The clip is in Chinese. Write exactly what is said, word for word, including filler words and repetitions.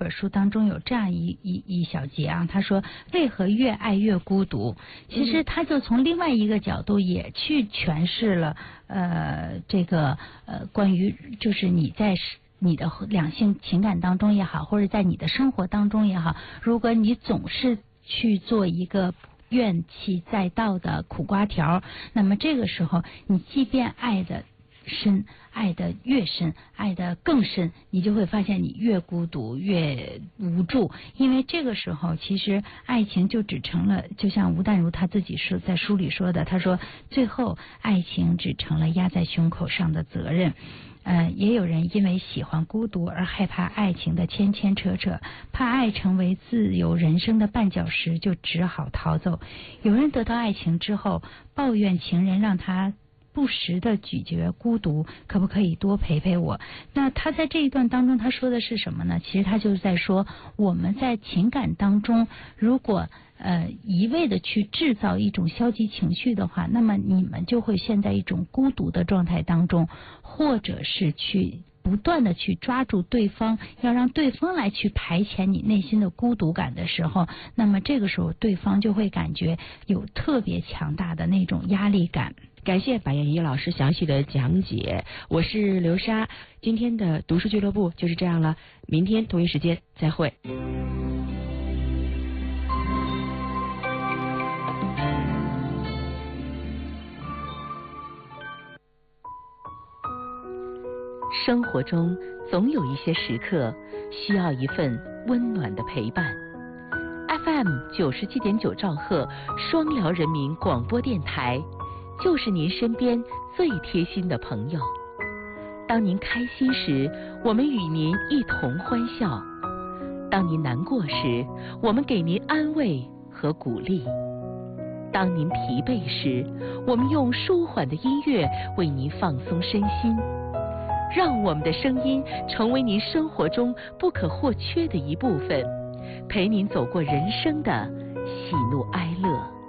本书当中有这样一一一小节啊，他说为何越爱越孤独？其实他就从另外一个角度也去诠释了呃这个呃关于就是你在你的两性情感当中也好，或者在你的生活当中也好，如果你总是去做一个怨气载道的苦瓜条，那么这个时候你即便爱的深，爱的越深，爱的更深，你就会发现你越孤独越无助。因为这个时候其实爱情就只成了，就像吴淡如他自己是在书里说的，他说最后爱情只成了压在胸口上的责任。呃，也有人因为喜欢孤独而害怕爱情的牵牵扯扯，怕爱成为自由人生的绊脚石，就只好逃走。有人得到爱情之后，抱怨情人让他不时的咀嚼孤独，可不可以多陪陪我？那他在这一段当中他说的是什么呢？其实他就是在说，我们在情感当中如果呃一味的去制造一种消极情绪的话，那么你们就会陷在一种孤独的状态当中，或者是去不断的去抓住对方，要让对方来去排遣你内心的孤独感的时候，那么这个时候对方就会感觉有特别强大的那种压力感。 感谢白燕怡老师详细的讲解，我是刘莎，今天的读书俱乐部就是这样了，明天同一时间再会。生活中总有一些时刻需要一份温暖的陪伴。F M 九十七点九兆赫双辽人民广播电台，就是您身边最贴心的朋友。当您开心时，我们与您一同欢笑；当您难过时，我们给您安慰和鼓励；当您疲惫时，我们用舒缓的音乐为您放松身心。让我们的声音成为您生活中不可或缺的一部分，陪您走过人生的喜怒哀乐。